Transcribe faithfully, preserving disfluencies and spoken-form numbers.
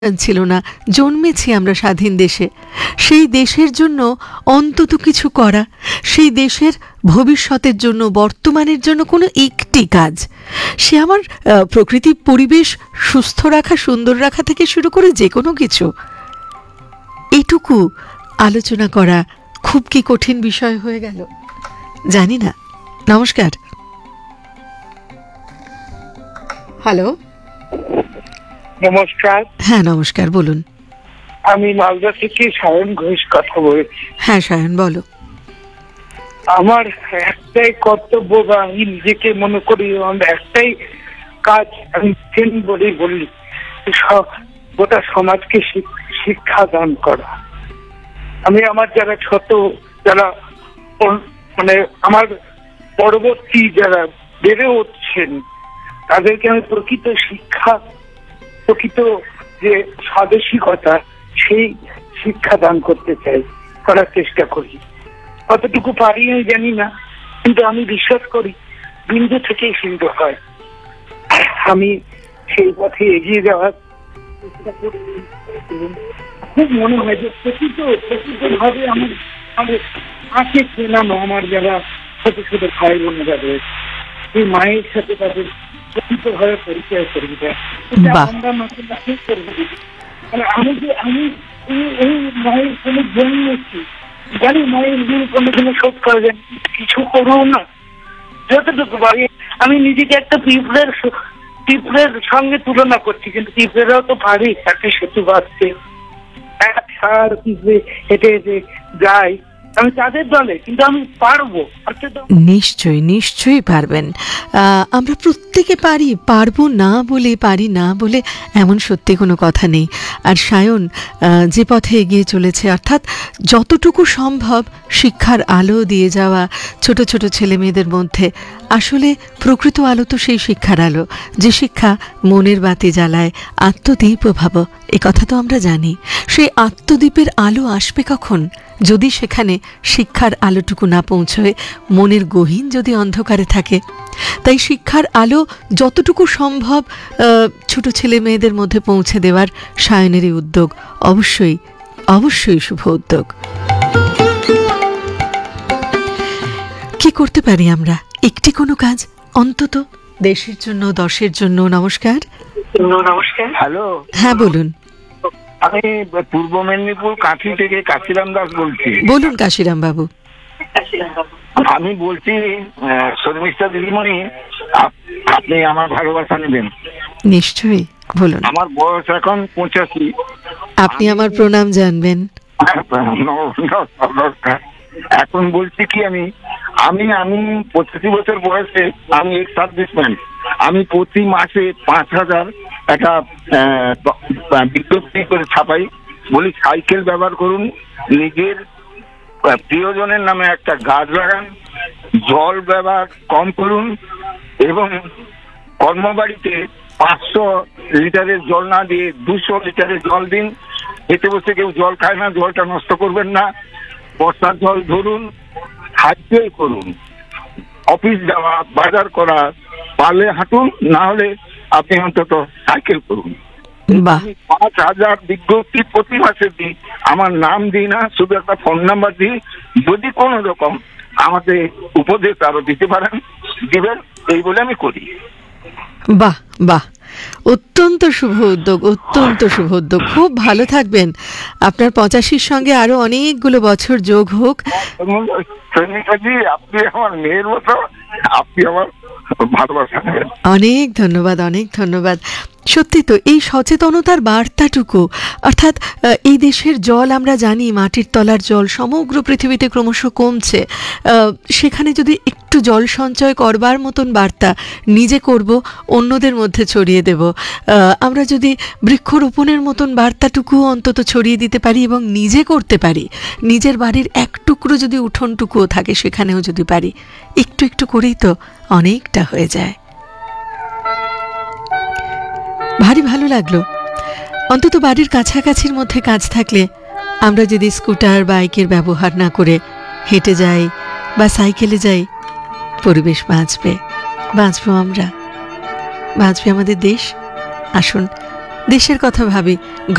ছিল না, জন্মেছি আমরা স্বাধীন দেশে। সেই দেশের জন্য অন্তত কিছু করা, সেই দেশের ভবিষ্যতের জন্য, বর্তমানের জন্য কোনো একটি কাজ, সে আমার প্রকৃতি পরিবেশ সুস্থ রাখা, সুন্দর রাখা থেকে শুরু করে যে কোনো কিছু, এইটুকু আলোচনা করা খুব কি কঠিন বিষয় হয়ে গেল জানি না। নমস্কার। হ্যালো। নমস্কার। হ্যাঁ নমস্কার, বলুন। আমি মালদা থেকে সায়ন ঘোষ কথা বলছি। হ্যাঁ সায়ন, বলো। আমার একটাই কর্তব্য, বা আমি নিজেকে মনে করি আমার একটাই কাজ, আমি বলেই বলি, গোটা সমাজকে শিক্ষা দান করা। আমি আমার যারা ছোট, যারা মানে আমার পরবর্তী যারা বেড়ে উঠছেন, তাদেরকে আমি প্রকৃত শিক্ষা, প্রকৃত যে স্বদেশিকতা, সেই শিক্ষা দান করতে চাই, করার চেষ্টা করি। কতটুকু পারি আমি জানি না, কিন্তু আমি বিশ্বাস করি বিন্দু থেকেই সিন্ধু হয়। আমি সেই পথে এগিয়ে যাওয়ার চেষ্টা করি। খুব মনে হয় যে প্রকৃত প্রকৃত ভাবে আমার আমাদের আঁকে চেনানো আমার যারা ছোট ছোট ভাই বোনেরা রয়েছে, সেই মায়ের সাথে তাদের প্রকৃত ভাবে পরিচয় করে দেয়। আমরা মাকে মাকে করবো, আমি যে আমি এই মায়ের কোনো জন্মেছি, জানি মায়ের ঋণ কোনোদিনও শোধ করে দেন, কিছু করবো না যতটুকু পারি। আমি নিজেকে একটা পিঁপড়ের পিঁপড়ের সঙ্গে তুলনা করছি, কিন্তু পিঁপড়েরাও তো পারি একটা সেতু বাঁধতে, সার পিঁপড়ে হেঁটে হেঁটে যাই, আমি তাদের দলে, কিন্তু আমি পারবো। নিশ্চয়ই নিশ্চয়ই পারবেন। আমরা প্রত্যেকে পারি, পারবো না বলে, পারি না বলে এমন সত্যি কোনো কথা নেই। আর সায়ন যে পথে এগিয়ে চলেছে, অর্থাৎ যতটুকু সম্ভব শিক্ষার আলো দিয়ে যাওয়া ছোট ছোট ছেলে মেয়েদের মধ্যে, আসলে প্রকৃত আলো তো সেই শিক্ষার আলো, যে শিক্ষা মনের বাতি জ্বালায়, আত্মদীপ ভাব, এ কথা তো আমরা জানি। সেই আত্মদীপের আলো আসবে কখন? যদি সেখানে শিক্ষার আলোটুকু না পৌঁছয়, মনের গহীন যদি অন্ধকারে থাকে। তাই শিক্ষার আলো যতটুকু সম্ভব ছোট ছেলে মেয়েদের মধ্যে পৌঁছে দেওয়ার সায়নেরই উদ্যোগ অবশ্যই অবশ্যই শুভ উদ্যোগ। কি করতে পারি আমরা? একটি কোনো কাজ অন্তত দেশের জন্য, দশের জন্য। নমস্কার। নমস্কার। হ্যালো। হ্যাঁ বলুন। আমি পূর্ব মেদিনীপুর কাঁথি থেকে কাশিরাম দাস বলছি। বলুন কাশিরাম বাবু। আমি বলছি শর্মিষ্ঠা দিদিমণি, আপনি আমার ভালোবাসা নেবেন। নিশ্চয়ই, বলুন। আমার বয়স এখন পঁচাশি। আপনি আমার প্রণাম জানবেন। এখন বলছি কি, আমি আমি আমি পঁচাশি বছর বয়সে আমি এক্স সার্ভিসম্যান। আমি প্রতি মাসে পাঁচ হাজার একটা বিজ্ঞপ্তি করে ছাপাই, বলি সাইকেল ব্যবহার করুন, নিজের প্রিয়জনের নামে একটা গাছ লাগান, জল ব্যবহার কম করুন, এবং কর্মবাড়িতে পাঁচশো লিটারের জল না দিয়ে দুশো লিটারের জল দিন। খেতে বসে কেউ জল খায় না, জলটা নষ্ট করবেন না। বর্ষার জল ধরুন, সাইকেল করুন, অফিস যাওয়া, বাজার করা, পারলে হাঁটুন, না হলে আপনি অন্তত সাইকেল করুন। পাঁচ হাজার বিজ্ঞপ্তি প্রতি মাসে দিই, আমার নাম দিই না, শুধু একটা ফোন নাম্বার দিই। যদি কোনো রকম আমাকে উপদেশ আরো দিতে পারেন, দিবেন, এই বলে আমি করি। বাহ বাহ, অত্যন্ত শুভ উদ্যোগ, অত্যন্ত শুভ উদ্যোগ। খুব ভালো থাকবেন। আপনার পঁচাশির সঙ্গে আরো অনেকগুলো বছর যোগ হোক। আপনি আমার মেয়ের মতো, আপনি আমার ভালোবাসা। অনেক ধন্যবাদ, অনেক ধন্যবাদ। সত্যি তো এই সচেতনতার বার্তাটুকু, অর্থাৎ এই দেশের জল আমরা জানি, মাটির তলার জল সমগ্র পৃথিবীতে ক্রমশ কমছে। সেখানে যদি একটু জল সঞ্চয় করবার মতন বার্তা নিজে করব, অন্যদের মধ্যে ছড়িয়ে দেব। আমরা যদি বৃক্ষরোপণের মতন বার্তাটুকু অন্তত ছড়িয়ে দিতে পারি এবং নিজে করতে পারি, নিজের বাড়ির এক টুকরো যদি উঠোনটুকুও থাকে সেখানেও যদি পারি, একটু একটু করেই তো অনেকটা হয়ে যায়। ভারী ভালো লাগলো। অন্তত বাড়ির কাছাকাছির মধ্যে কাজ থাকলে আমরা যদি স্কুটার বাইকের ব্যবহার না করে হেঁটে যাই বা সাইকেলে যাই, পরিবেশ বাঁচবে, বাঁচবো আমরা, বাঁচবে আমাদের দেশ। আসুন দেশের কথা ভাবি,